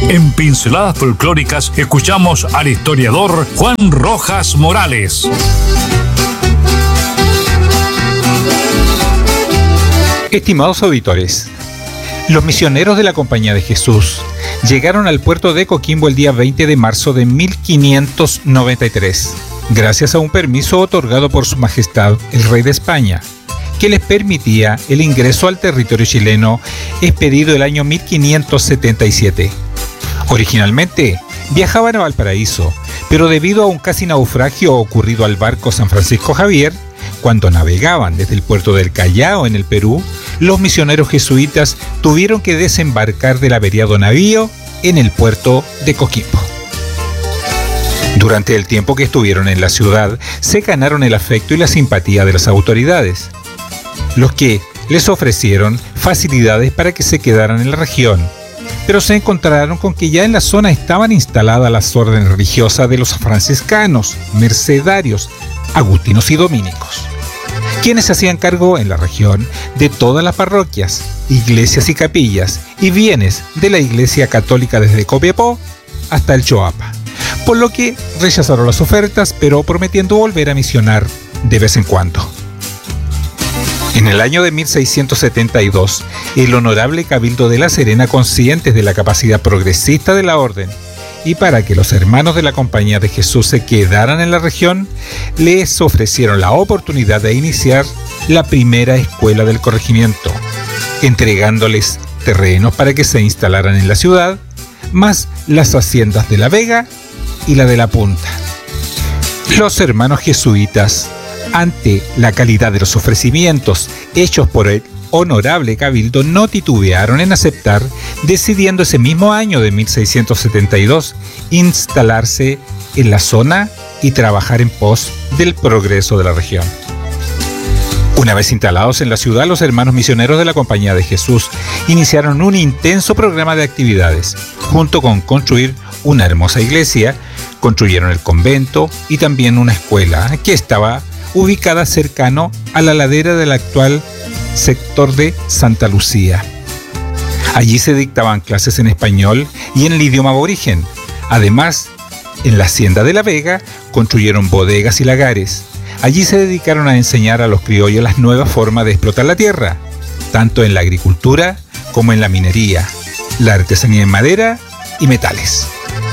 En Pinceladas Folclóricas escuchamos al historiador Juan Rojas Morales. Estimados auditores, los misioneros de la Compañía de Jesús llegaron al puerto de Coquimbo el día 20 de marzo de 1593, gracias a un permiso otorgado por Su Majestad el Rey de España, que les permitía el ingreso al territorio chileno expedido el año 1577. Originalmente viajaban a Valparaíso, pero debido a un casi naufragio ocurrido al barco San Francisco Javier, cuando navegaban desde el puerto del Callao en el Perú, los misioneros jesuitas tuvieron que desembarcar del averiado navío en el puerto de Coquimbo. Durante el tiempo que estuvieron en la ciudad, se ganaron el afecto y la simpatía de las autoridades, los que les ofrecieron facilidades para que se quedaran en la región, pero se encontraron con que ya en la zona estaban instaladas las órdenes religiosas de los franciscanos, mercedarios, agustinos y dominicos, quienes se hacían cargo en la región de todas las parroquias, iglesias y capillas y bienes de la Iglesia Católica desde Copiapó hasta el Choapa, por lo que rechazaron las ofertas, pero prometiendo volver a misionar de vez en cuando. En el año de 1672, el Honorable Cabildo de La Serena, conscientes de la capacidad progresista de la orden y para que los hermanos de la Compañía de Jesús se quedaran en la región, les ofrecieron la oportunidad de iniciar la primera escuela del corregimiento, entregándoles terrenos para que se instalaran en la ciudad, más las haciendas de La Vega y la de La Punta. Los hermanos jesuitas, ante la calidad de los ofrecimientos hechos por el Honorable Cabildo, no titubearon en aceptar, decidiendo ese mismo año de 1672 instalarse en la zona y trabajar en pos del progreso de la región. Una vez instalados en la ciudad, los hermanos misioneros de la Compañía de Jesús iniciaron un intenso programa de actividades. Junto con construir una hermosa iglesia, construyeron el convento y también una escuela que estaba ubicada cercano a la ladera del actual sector de Santa Lucía. Allí se dictaban clases en español y en el idioma aborigen. Además, en la hacienda de La Vega construyeron bodegas y lagares. Allí se dedicaron a enseñar a los criollos las nuevas formas de explotar la tierra, tanto en la agricultura como en la minería, la artesanía en madera y metales.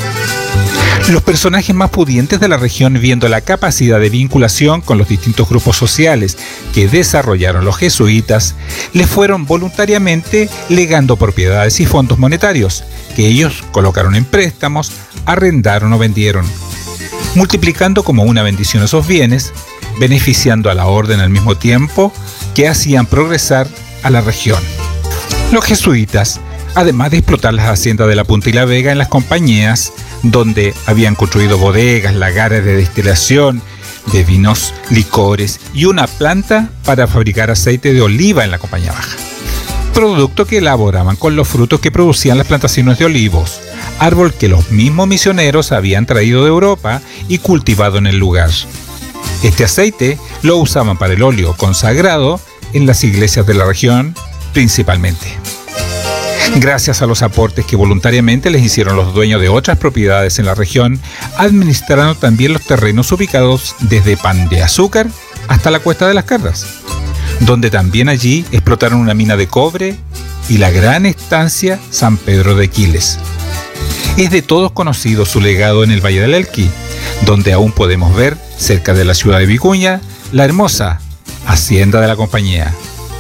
Los personajes más pudientes de la región, viendo la capacidad de vinculación con los distintos grupos sociales que desarrollaron los jesuitas, les fueron voluntariamente legando propiedades y fondos monetarios, que ellos colocaron en préstamos, arrendaron o vendieron, multiplicando como una bendición esos bienes, beneficiando a la orden al mismo tiempo que hacían progresar a la región. Los jesuitas, además de explotar las haciendas de La Punta y La Vega en las compañías, donde habían construido bodegas, lagares de destilación de vinos, licores y una planta para fabricar aceite de oliva en la Compañía Baja, producto que elaboraban con los frutos que producían las plantaciones de olivos, árbol que los mismos misioneros habían traído de Europa y cultivado en el lugar. Este aceite lo usaban para el óleo consagrado en las iglesias de la región principalmente. Gracias a los aportes que voluntariamente les hicieron los dueños de otras propiedades en la región, administraron también los terrenos ubicados desde Pan de Azúcar hasta la Cuesta de las Carras, donde también allí explotaron una mina de cobre y la gran estancia San Pedro de Quiles. Es de todos conocido su legado en el Valle del Elqui, donde aún podemos ver, cerca de la ciudad de Vicuña, la hermosa hacienda de la compañía.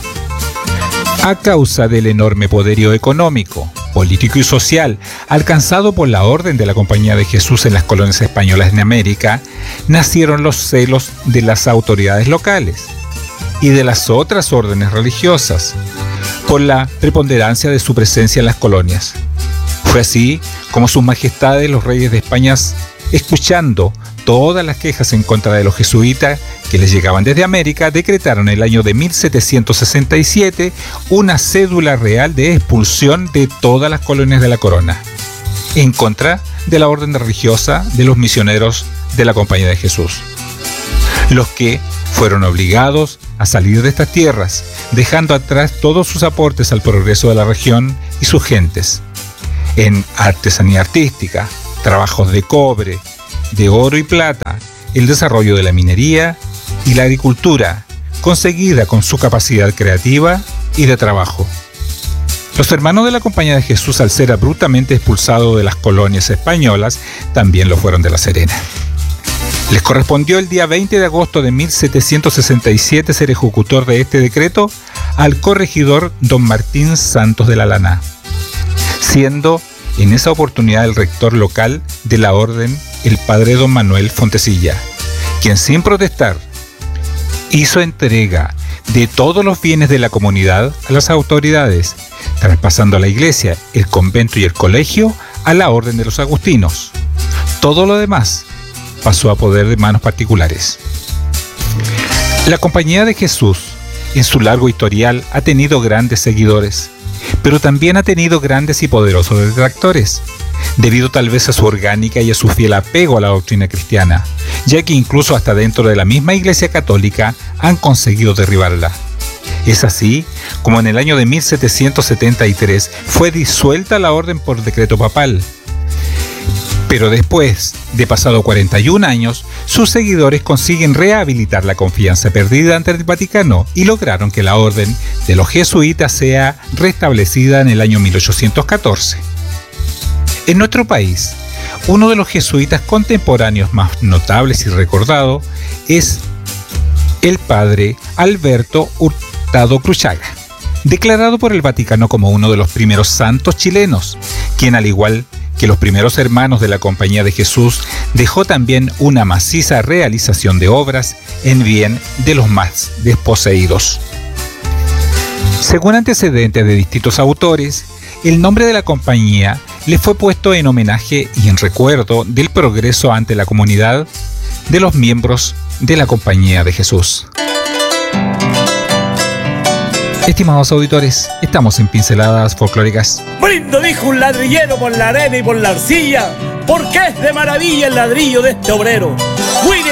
A causa del enorme poderío económico, político y social alcanzado por la Orden de la Compañía de Jesús en las colonias españolas en América, nacieron los celos de las autoridades locales y de las otras órdenes religiosas por la preponderancia de su presencia en las colonias. Fue así como sus majestades los reyes de España, escuchando todas las quejas en contra de los jesuitas que les llegaban desde América, decretaron en el año de 1767 una cédula real de expulsión de todas las colonias de la corona, en contra de la orden religiosa de los misioneros de la Compañía de Jesús, los que fueron obligados a salir de estas tierras, dejando atrás todos sus aportes al progreso de la región y sus gentes. en artesanía artística, trabajos de cobre, de oro y plata, el desarrollo de la minería y la agricultura, conseguida con su capacidad creativa y de trabajo. Los hermanos de la Compañía de Jesús, al ser abruptamente expulsados de las colonias españolas, también lo fueron de La Serena. Les correspondió el día 20 de agosto de 1767 ser ejecutor de este decreto al corregidor don Martín Santos de la Lana, siendo en esa oportunidad el rector local de la orden el padre don Manuel Fontecilla, quien sin protestar hizo entrega de todos los bienes de la comunidad a las autoridades, traspasando a la iglesia, el convento y el colegio a la orden de los agustinos. Todo lo demás pasó a poder de manos particulares. La Compañía de Jesús, en su largo historial, ha tenido grandes seguidores, pero también ha tenido grandes y poderosos detractores, debido tal vez a su orgánica y a su fiel apego a la doctrina cristiana, ya que incluso hasta dentro de la misma Iglesia Católica han conseguido derribarla. Es así como en el año de 1773 fue disuelta la orden por decreto papal. Pero después de pasado 41 años, sus seguidores consiguen rehabilitar la confianza perdida ante el Vaticano y lograron que la orden de los jesuitas sea restablecida en el año 1814. En nuestro país, uno de los jesuitas contemporáneos más notables y recordado es el padre Alberto Hurtado Cruchaga, declarado por el Vaticano como uno de los primeros santos chilenos, quien al igual que los primeros hermanos de la Compañía de Jesús dejó también una maciza realización de obras en bien de los más desposeídos. Según antecedentes de distintos autores, el nombre de la compañía le fue puesto en homenaje y en recuerdo del progreso ante la comunidad de los miembros de la Compañía de Jesús. Estimados auditores, estamos en Pinceladas Folclóricas. Brindo, dijo un ladrillero, por la arena y por la arcilla, porque es de maravilla el ladrillo de este obrero.